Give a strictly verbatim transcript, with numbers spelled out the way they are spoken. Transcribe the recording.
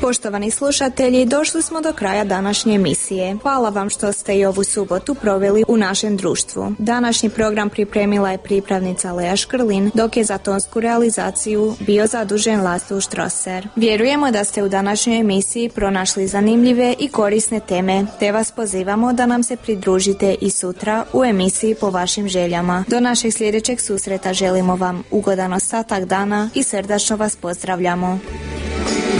Poštovani slušatelji, došli smo do kraja današnje emisije. Hvala vam što ste i ovu subotu proveli u našem društvu. Današnji program pripremila je pripravnica Lea Škrlin, dok je za tonsku realizaciju bio zadužen Laszlo Strasser. Vjerujemo da ste u današnjoj emisiji pronašli zanimljive i korisne teme, te vas pozivamo da nam se pridružite i sutra u emisiji po vašim željama. Do našeg sljedećeg susreta želimo vam ugodan ostatak dana i srdačno vas pozdravljamo.